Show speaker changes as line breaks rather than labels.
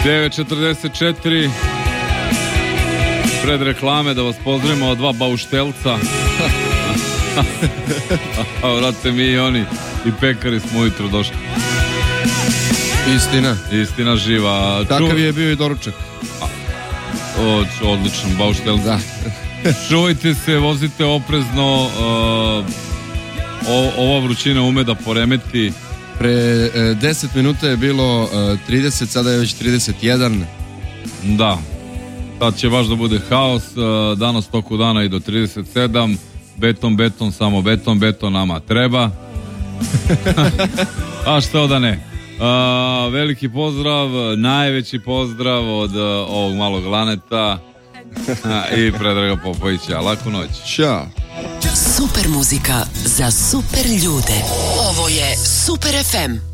9:44. Pred reklame da vas pozdravimo od dva bauštelca. Vrate, mi i oni i pekari smo ujutro došli. Istina živa.
Takav je bio i doručak.
Odlično, bauštelca. Čuvajte se, vozite oprezno. Ova vrućina ume da poremeti.
Pre 10 minuta je bilo 30, sada je već 31.
Da, sad će baš da bude haos. Danas toku dana i do 37. Beton, samo beton nama treba. A što da ne. Veliki pozdrav, najveći pozdrav od ovog malog laneta i Predraga Popovića. Laku noć.
Ćao.
Super muzika za super ljude. Ovo je Super FM.